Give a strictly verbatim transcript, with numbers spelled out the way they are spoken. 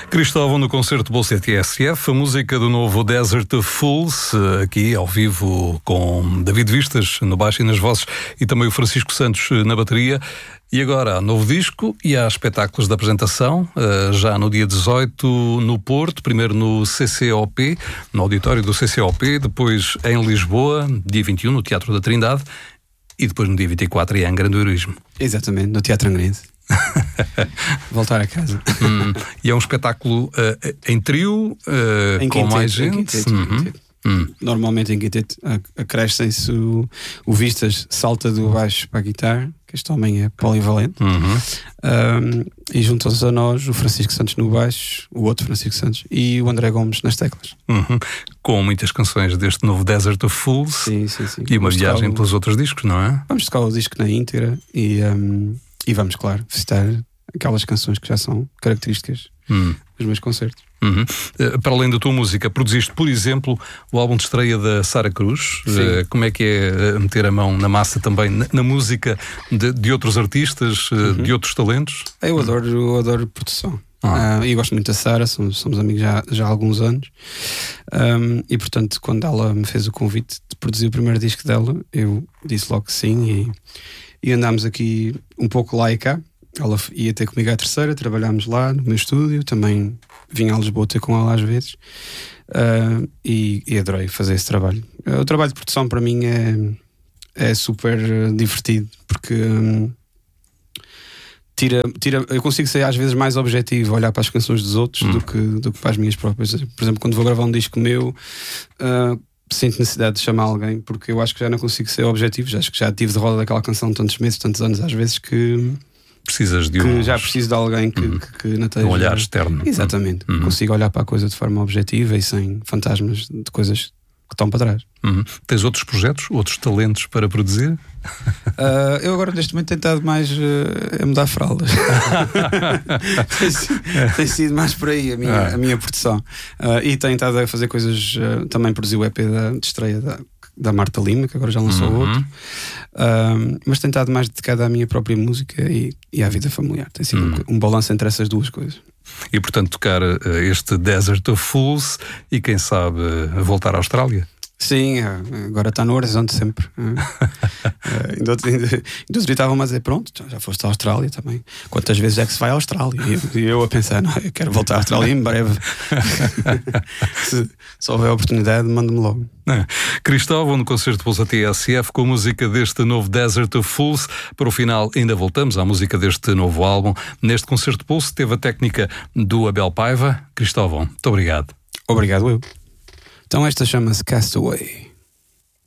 Cristóvão no concerto Bolsa T S F, a música do novo Desert of Fools, aqui ao vivo com David Vistas no baixo e nas vozes e também o Francisco Santos na bateria. E agora há novo disco e há espetáculos de apresentação, já no dia dezoito no Porto, primeiro no C C O P, no auditório do C C O P, depois em Lisboa, dia vinte e um no Teatro da Trindade e depois no dia vinte e quatro em Angra do Heroísmo. Exatamente, no Teatro Angrense. Voltar a casa. Hum, e é um espetáculo uh, em trio, uh, em com quinteto, mais gente. Em quinteto, uhum. em quinteto. Hum. Normalmente em quinteto acrescem-se o, o Vistas, salta do baixo para a guitarra, que este homem é polivalente, Uhum. um, e juntam-se a nós o Francisco Santos no baixo, o outro Francisco Santos e o André Gomes nas teclas. Uhum. Com muitas canções deste novo Desert of Fools. Sim, sim, sim. E uma Vamos viagem tocar o- pelos outros discos, não é? Vamos tocar o disco na íntegra e, um, e vamos, claro, visitar aquelas canções que já são características Hum. dos meus concertos. Uhum. Uh, para além da tua música, produziste, por exemplo, o álbum de estreia da Sara Cruz. Uh, como é que é uh, meter a mão na massa também, na, na música de, de outros artistas, uh, Uhum. de outros talentos? Eu adoro, eu adoro produção. Ah. Ah, e gosto muito da Sara, somos, somos amigos já, já há alguns anos. Um, e portanto, quando ela me fez o convite de produzir o primeiro disco dela, eu disse logo que sim. E, e andámos aqui um pouco lá e cá. Ela f- ia ter comigo à terceira, trabalhámos lá no meu estúdio, também vinha a Lisboa ter com ela às vezes. Ah, e, e adorei fazer esse trabalho. O trabalho de produção para mim é, é super eh, divertido, porque. hum, Tira, tira, eu consigo ser às vezes mais objetivo, olhar para as canções dos outros Hum. do, que, do que para as minhas próprias. Por exemplo, quando vou gravar um disco meu, ah, sinto necessidade de chamar alguém, porque eu acho que já não consigo ser objetivo. Já acho que já tive de roda daquela canção tantos meses, tantos anos, às vezes que, Precisas de que um, já preciso de alguém que, Hum. que, que não de esteja. um olhar externo. Exatamente. Uhum. Consigo olhar para a coisa de forma objetiva e sem fantasmas de coisas que estão para trás. Uhum. Tens outros projetos, outros talentos para produzir? Ah, eu agora neste momento tenho estado mais ah, a mudar fraldas. tem, sido, tem sido mais por aí a minha, Ah. a minha produção. Ah, e tenho estado a fazer coisas. ah, também produzi o E P da, de estreia da, da Marta Lima, que agora já lançou Uhum. outro. Ah, mas tenho estado mais dedicado à minha própria música e, e à vida familiar. Tem sido Uhum. um, um balanço entre essas duas coisas. E portanto tocar uh, este Desert of Fools e quem sabe uh, voltar à Austrália. Sim, ah, agora está no horizonte sempre. Ah, ah, ainda outro- ainda- ainda outro dia estavam a dizer: pronto, já foste à Austrália também. Quantas vezes é que se vai à Austrália? E eu, e eu a pensar: não, eu quero voltar à Austrália em breve. se, se houver oportunidade, manda-me logo. Ah, Cristóvão no concerto Bolsa T S F com a música deste novo Desert of Fools. Para o final ainda voltamos à música deste novo álbum. Neste concerto Pulse teve a técnica do Abel Paiva. Cristóvão, muito obrigado. Obrigado, eu. Então esta chama-se Castaway.